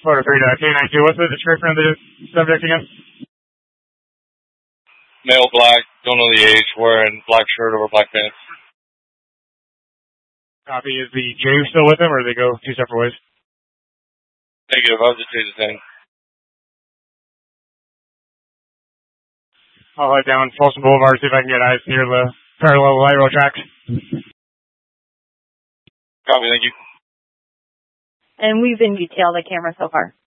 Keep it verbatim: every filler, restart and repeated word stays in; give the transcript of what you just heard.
Florida three to K nine two. What's the description of the subject again? Male, black, don't know the age, wearing black shirt over black pants. Copy. Is the J still with him, or do they go two separate ways? Negative. I was just J's thing. I'll head down Folsom Boulevard, see if I can get eyes near the parallel light rail tracks. Copy. Thank you. And we've been detailed the camera so far.